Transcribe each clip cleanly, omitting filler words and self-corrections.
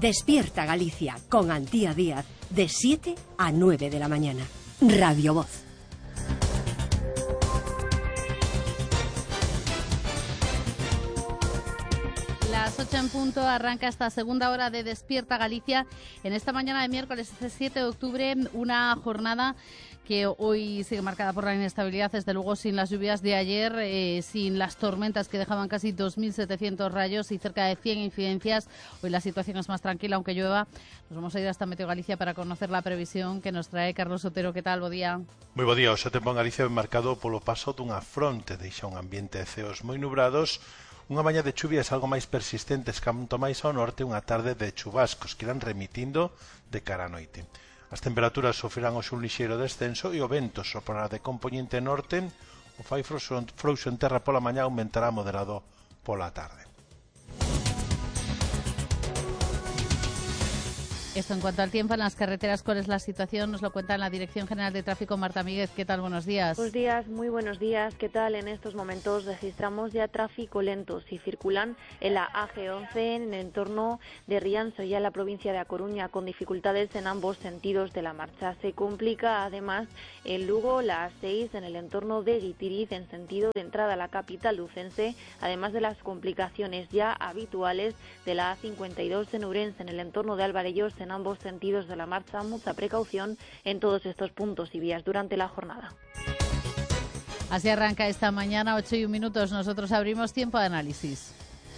Despierta Galicia con Antía Díaz de 7 a 9 de la mañana. Radio Voz. Las 8 en punto arranca esta segunda hora de Despierta Galicia. En esta mañana de miércoles 7 de octubre, una jornada que hoy sigue marcada por la inestabilidad, desde luego sin las lluvias de ayer, sin las tormentas que dejaban casi 2.700 rayos y cerca de 100 incidencias. Hoy la situación es más tranquila, aunque llueva. Nos vamos a ir hasta Meteo Galicia para conocer la previsión que nos trae Carlos Otero. ¿Qué tal? Bo día. Moi bo día. O tempo en Galicia é marcado polo paso dunha fronte, deixa un ambiente de ceos moi nubrados, unha mañá de chuvias algo máis persistentes, canto máis ao norte, unha tarde de chubascos que irán remitindo de cara a noite. As temperaturas sofrerán hoxe un lixeiro descenso e o vento soprará de compoñente norte. O fai frouxo en terra pola mañá, aumentará moderado pola tarde. Esto en cuanto al tiempo en las carreteras, ¿cuál es la situación? Nos lo cuenta en la Dirección General de Tráfico, Marta Míguez. ¿Qué tal? Buenos días. Buenos días, muy buenos días. ¿Qué tal? En estos momentos registramos ya tráfico lento. Si circulan en la AG11 en el entorno de Rianxo, ya en la provincia de A Coruña, con dificultades en ambos sentidos de la marcha. Se complica además en Lugo la A6 en el entorno de Guitiriz en sentido de entrada a la capital lucense, además de las complicaciones ya habituales de la A52 en Ourense en el entorno de Alvarellos en ambos sentidos de la marcha. Mucha precaución en todos estos puntos y vías durante la jornada. Así arranca esta mañana, 8:01. Nosotros abrimos tiempo de análisis.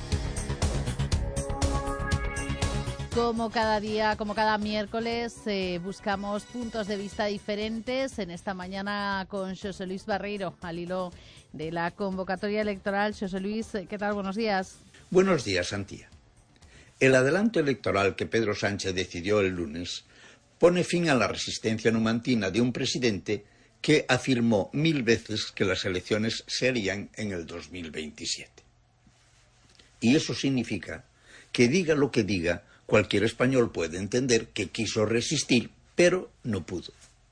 Como cada día, como cada miércoles, buscamos puntos de vista diferentes. En esta mañana con Xosé Luis Barreiro, al hilo de la convocatoria electoral. Xosé Luis, ¿qué tal? Buenos días. Buenos días, Antía. El adelanto electoral que Pedro Sánchez decidió el lunes pone fin a la resistencia numantina de un presidente que afirmó 1000 veces que las elecciones serían en el 2027. Y eso significa que diga lo que diga, cualquier español puede entender que quiso resistir, pero no pudo.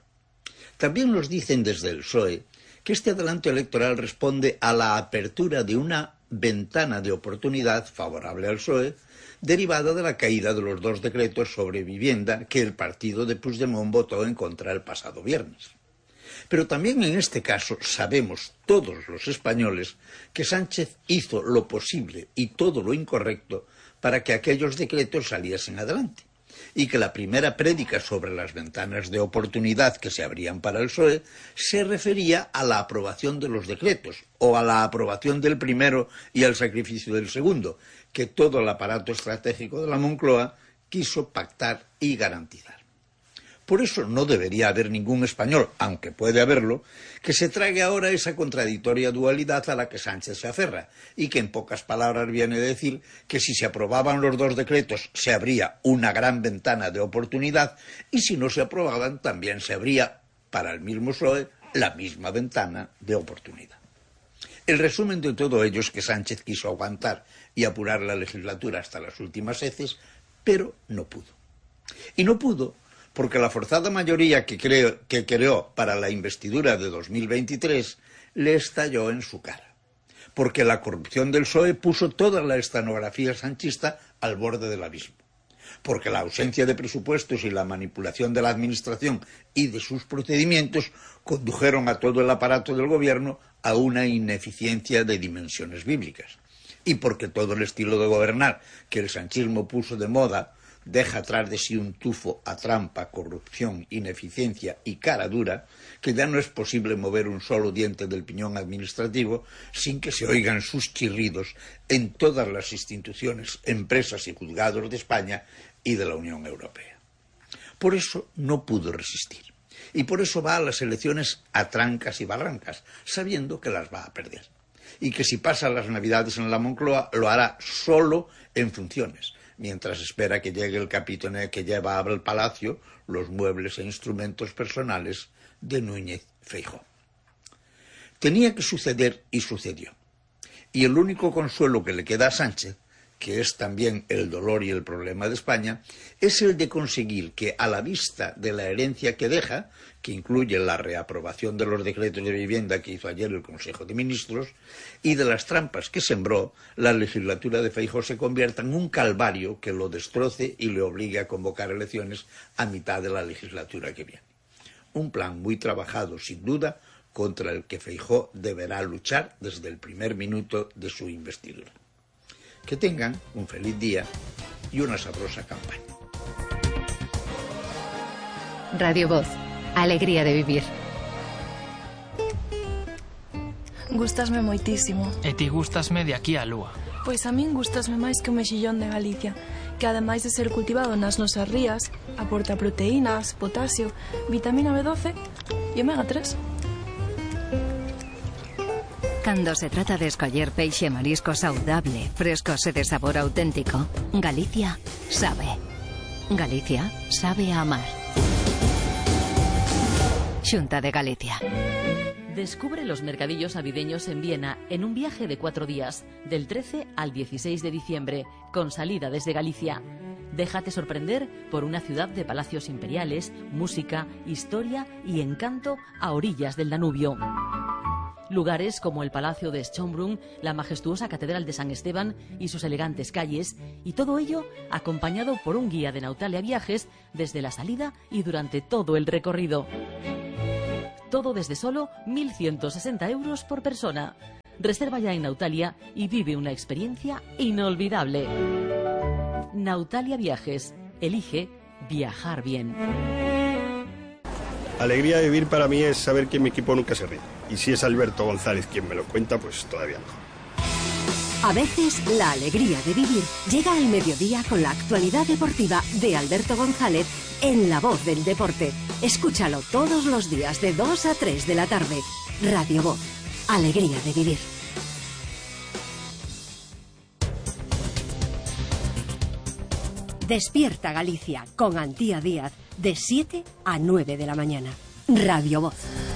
También nos dicen desde el PSOE que este adelanto electoral responde a la apertura de una ventana de oportunidad favorable al PSOE, derivada de la caída de los 2 decretos sobre vivienda que el partido de Puigdemont votó en contra el pasado viernes. Pero también en este caso sabemos todos los españoles que Sánchez hizo lo posible y todo lo incorrecto para que aquellos decretos saliesen adelante, y que la primera prédica sobre las ventanas de oportunidad que se abrían para el PSOE se refería a la aprobación de los decretos, o a la aprobación del primero y al sacrificio del segundo, que todo el aparato estratégico de la Moncloa quiso pactar y garantizar. Por eso no debería haber ningún español, aunque puede haberlo, que se trague ahora esa contradictoria dualidad a la que Sánchez se aferra, y que en pocas palabras viene a decir que si se aprobaban los 2 decretos se abría una gran ventana de oportunidad, y si no se aprobaban también se abría, para el mismo PSOE, la misma ventana de oportunidad. El resumen de todo ello es que Sánchez quiso aguantar y apurar la legislatura hasta las últimas heces, pero no pudo. Y no pudo porque la forzada mayoría que creó para la investidura de 2023 le estalló en su cara. Porque la corrupción del PSOE puso toda la escenografía sanchista al borde del abismo. Porque la ausencia de presupuestos y la manipulación de la administración y de sus procedimientos condujeron a todo el aparato del gobierno a una ineficiencia de dimensiones bíblicas. Y porque todo el estilo de gobernar que el sanchismo puso de moda deja atrás de sí un tufo a trampa, corrupción, ineficiencia y cara dura, que ya no es posible mover un solo diente del piñón administrativo sin que se oigan sus chirridos en todas las instituciones, empresas y juzgados de España y de la Unión Europea. Por eso no pudo resistir. Y por eso va a las elecciones a trancas y barrancas, sabiendo que las va a perder. Y que si pasa las Navidades en la Moncloa, lo hará solo en funciones, mientras espera que llegue el capitán que lleva al palacio los muebles e instrumentos personales de Núñez Feijóo. Tenía que suceder y sucedió. Y el único consuelo que le queda a Sánchez, que es también el dolor y el problema de España, es el de conseguir que, a la vista de la herencia que deja, que incluye la reaprobación de los decretos de vivienda que hizo ayer el Consejo de Ministros, y de las trampas que sembró, la legislatura de Feijóo se convierta en un calvario que lo destroce y le obligue a convocar elecciones a mitad de la legislatura que viene. Un plan muy trabajado, sin duda, contra el que Feijóo deberá luchar desde el primer minuto de su investidura. Que tengan un feliz día y una sabrosa campaña. Radio Voz, alegría de vivir. Gústasme moitísimo. E ti gústasme de aquí á lúa. Pois a min gústasme máis que o mexillón de Galicia, que ademais de ser cultivado nas nosas rías, aporta proteínas, potasio, vitamina B12 e omega 3. Cando se trata de escoller peixe e marisco saudable, frescos e de sabor auténtico, Galicia sabe. Galicia sabe a amar. Xunta de Galicia. Descubre los mercadillos navideños en Viena en un viaje de 4 días, del 13 al 16 de diciembre, con salida desde Galicia. Déjate sorprender por una ciudad de palacios imperiales, música, historia y encanto a orillas del Danubio. Lugares como el Palacio de Schönbrunn, la majestuosa Catedral de San Esteban y sus elegantes calles, y todo ello acompañado por un guía de Nautalia Viajes desde la salida y durante todo el recorrido. Todo desde solo 1.160 euros por persona. Reserva ya en Nautalia y vive una experiencia inolvidable. Nautalia Viajes. Elige viajar bien. Alegría de vivir para mí es saber que mi equipo nunca se rinde. Y si es Alberto González quien me lo cuenta, pues todavía mejor. A veces la alegría de vivir llega al mediodía con la actualidad deportiva de Alberto González en La Voz del Deporte. Escúchalo todos los días de 2 a 3 de la tarde. Radio Voz. Alegría de vivir. Despierta Galicia con Antía Díaz de 7 a 9 de la mañana. Radio Voz.